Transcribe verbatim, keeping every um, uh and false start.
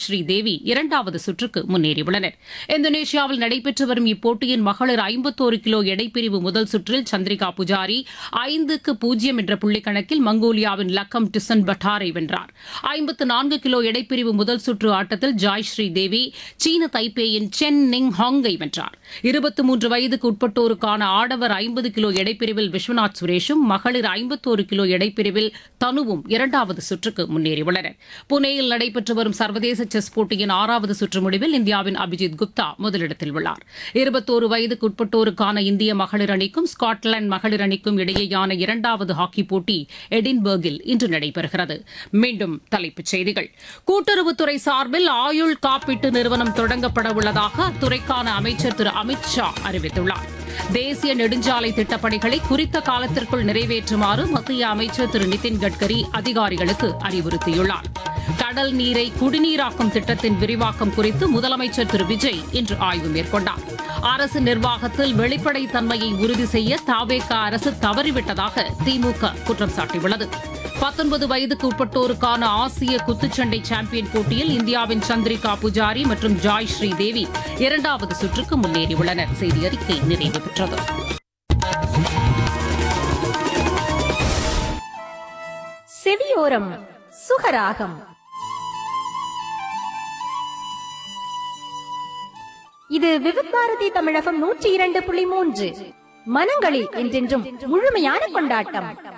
ஜாய்ஸ்ரீ தேவி இரண்டாவது சுற்றுக்கு முன்னேறியுள்ளனர். இந்தோனேஷியாவில் நடைபெற்று வரும் இப்போட்டியின் மகளிர் ஐம்பத்தோரு கிலோ எடைப்பிரிவு முதல் சுற்றில் சந்திரிகா புஜாரி ஐந்துக்கு பூஜ்ஜியம் என்ற புள்ளிக்கணக்கில் மங்கோலியாவின் லக்கம் டிசன் பட்டாரை வென்றார். ஐம்பத்து நான்கு கிலோ எடைப்பிரிவு முதல் சுற்று ஆட்டத்தில் ஜாய்ஸ்ரீ தேவி சீன தைப்பேயின் சென் நிங் ஹாங்கை வென்றார். இருபத்தி மூன்று வயதுக்கு உட்பட்டோருக்கான ஆடவர் ஐம்பது கிலோ எடைப்பிரிவில் விஸ்வநாத் சுரேஷும் மகளிர் ஐம்பத்தோரு கிலோ எடைப்பிரிவில் தனுவும் இரண்டாவது சுற்றுக்கு முன்னேறியுள்ளனர். புனேயில் நடைபெற்று வரும் சர்வதேச செஸ் போட்டியின் ஆறாவது சுற்று முடிவில் இந்தியாவின் அபிஜித் குப்தா முதலிடத்தில் உள்ளார். இருபத்தோரு வயதுக்கு உட்பட்டோருக்கான இந்திய மகளிர் அணிக்கும் ஸ்காட்லாந்து மகளிர் அணிக்கும் இடையேயான இரண்டாவது ஹாக்கி போட்டி எடின்பர்கில் இன்று நடைபெறுகிறது. மீண்டும் தலைப்புச் செய்திகள். கூட்டுறவுத்துறை சார்பில் ஆயுள் காப்பீட்டு நிறுவனம் தொடங்கப்பட உள்ளதாக அத்துறைக்கான அமைச்சர் திரு அமித் ஷா அறிவித்துள்ளார். தேசிய நெடுஞ்சாலை திட்டப்பணிகளை குறித்த காலத்திற்குள் நிறைவேற்றுமாறு மத்திய அமைச்சர் திரு நிதின் கட்கரி அதிகாரிகளுக்கு அறிவுறுத்தியுள்ளார். கடல் நீரை குடிநீராக்கும் திட்டத்தின் விரிவாக்கம் குறித்து முதலமைச்சர் திரு விஜய் இன்று ஆய்வு மேற்கொண்டார். அரசு நிர்வாகத்தில் வெளிப்படைத்தன்மையை உறுதி செய்ய தவேக அரசு தவறிவிட்டதாக திமுக குற்றம் சாட்டியுள்ளது. பத்தொன்பது வயதுக்கு உட்பட்டோருக்கான ஆசிய குத்துச்சண்டை சாம்பியன் போட்டியில் இந்தியாவின் சந்திரிகா புஜாரி மற்றும் ஜாய்ஸ்ரீ தேவி இரண்டாவது சுற்றுக்கு முன்னேறியுள்ளனர். செய்தி அறிக்கை நிறைவு பெற்றது. செவியோரம் சுகராகம். இது விவித் பாரதி தமிழகம் நூற்றி இரண்டு புள்ளி மூன்று. மனங்களில் என்றென்றும் முழுமையான கொண்டாட்டம்.